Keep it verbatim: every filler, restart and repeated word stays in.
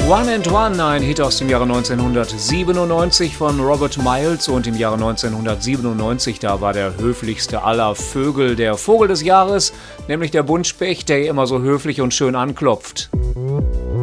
One and One, ein Hit aus dem Jahre neunzehnhundertsiebenundneunzig von Robert Miles, und im Jahre neunzehnhundertsiebenundneunzig, da war der höflichste aller Vögel der Vogel des Jahres, nämlich der Buntspecht, der immer so höflich und schön anklopft.